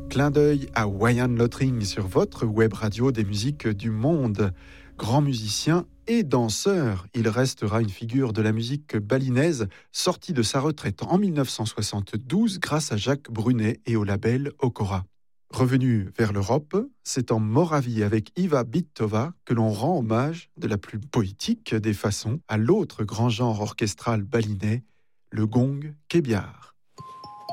Clin d'œil à Wyan Lottering sur votre web radio des musiques du monde. Grand musicien et danseur, il restera une figure de la musique balinaise, sorti de sa retraite en 1972 grâce à Jacques Brunet et au label Okora. Revenu vers l'Europe, c'est en Moravie avec Iva Bitova que l'on rend hommage de la plus poétique des façons à l'autre grand genre orchestral balinais, le gong kébiar.